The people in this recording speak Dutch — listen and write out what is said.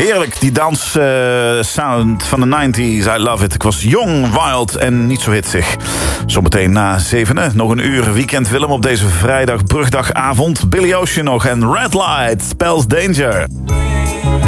Heerlijk, die sound van de 90s. I love it. Ik was jong, wild en niet zo hitsig. Zometeen na 7, nog een uur Weekend Willem op deze vrijdag brugdagavond. Billy Ocean nog en Red Light spells danger.